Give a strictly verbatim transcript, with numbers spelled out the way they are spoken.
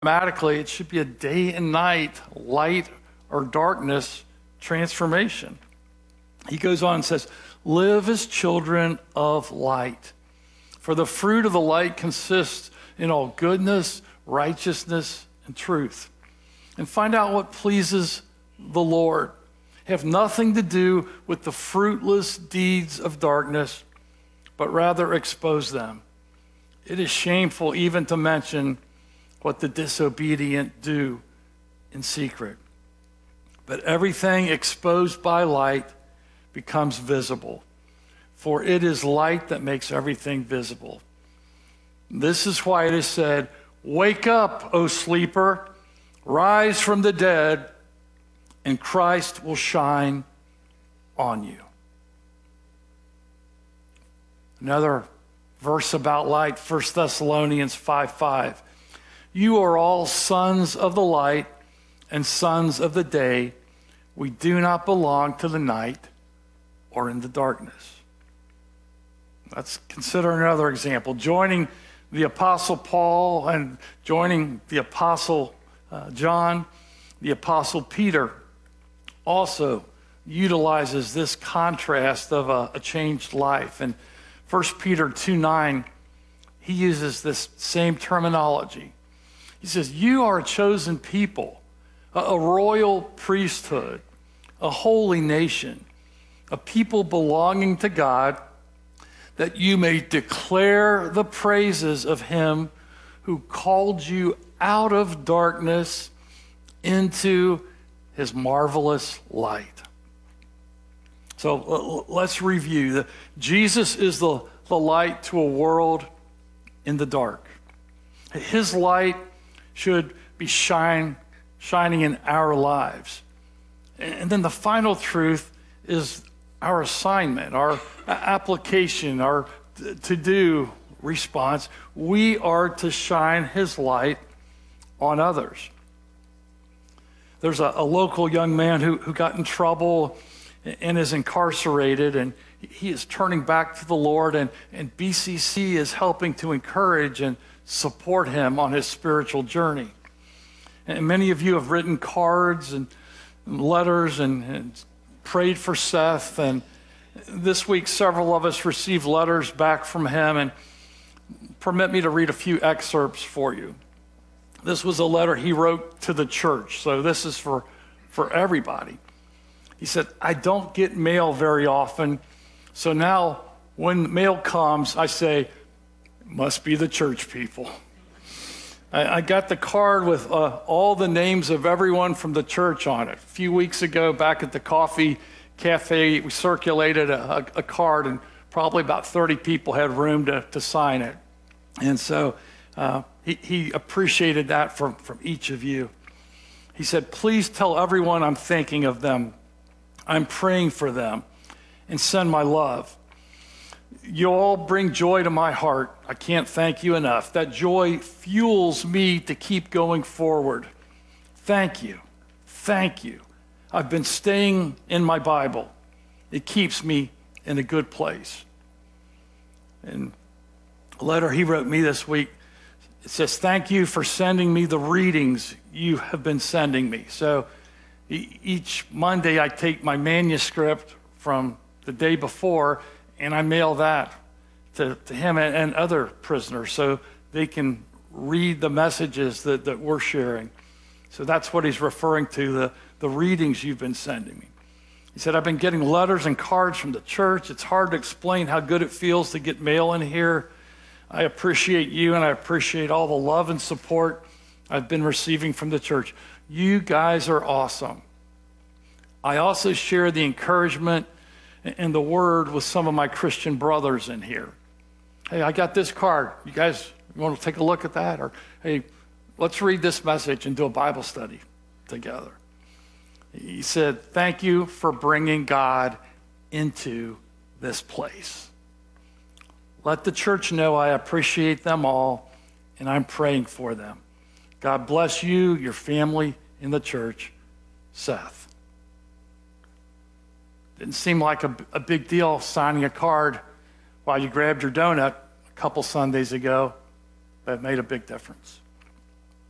Automatically, it should be a day and night, light or darkness transformation. He goes on and says, live as children of light. For the fruit of the light consists in all goodness, righteousness, and truth. And find out what pleases the Lord. Have nothing to do with the fruitless deeds of darkness, but rather expose them. It is shameful even to mention what the disobedient do in secret. But everything exposed by light becomes visible, for it is light that makes everything visible. This is why it is said, wake up, O sleeper, rise from the dead, and Christ will shine on you. Another verse about light, First Thessalonians five five. You are all sons of the light and sons of the day. We do not belong to the night or in the darkness. Let's consider another example. Joining the Apostle Paul and joining the Apostle uh, John, the Apostle Peter also utilizes this contrast of a, a changed life. And First Peter two nine, he uses this same terminology. He says, you are a chosen people, a, a royal priesthood, a holy nation, a people belonging to God, that you may declare the praises of him who called you out of darkness into his marvelous light. So let's review. The, Jesus is the, the light to a world in the dark. His light should be shine, shining in our lives. And then the final truth is our assignment, our application, our to-do response. We are to shine his light on others. There's a, a local young man who, who got in trouble and is incarcerated, and he is turning back to the Lord, and, and B C C is helping to encourage and support him on his spiritual journey. And many of you have written cards and letters and, and prayed for Seth, and this week several of us received letters back from him, and permit me to read a few excerpts for you. This was a letter he wrote to the church, so this is for, for everybody. He said, I don't get mail very often, so now when mail comes, I say, must be the church people. I, I got the card with uh, all the names of everyone from the church on it. A few weeks ago, back at the coffee cafe, we circulated a, a, a card, and probably about thirty people had room to, to sign it. And so uh, he, he appreciated that from, from each of you. He said, please tell everyone I'm thinking of them. I'm praying for them, and send my love. You all bring joy to my heart. I can't thank you enough. That joy fuels me to keep going forward. Thank you. Thank you. I've been staying in my Bible. It keeps me in a good place. And a letter he wrote me this week, it says, thank you for sending me the readings you have been sending me. So e- each Monday I take my manuscript from the day before, and I mail that to, to him and, and other prisoners so they can read the messages that, that we're sharing. So that's what he's referring to, the, the readings you've been sending me. He said, I've been getting letters and cards from the church. It's hard to explain how good it feels to get mail in here. I appreciate you, and I appreciate all the love and support I've been receiving from the church. You guys are awesome. I also share the encouragement and the word with some of my Christian brothers in here. Hey, I got this card. You guys want to take a look at that? Or, hey, let's read this message and do a Bible study together. He said, thank you for bringing God into this place. Let the church know I appreciate them all, and I'm praying for them. God bless you, your family, and the church. Seth. Didn't seem like a, a big deal signing a card while you grabbed your donut a couple Sundays ago. That made a big difference.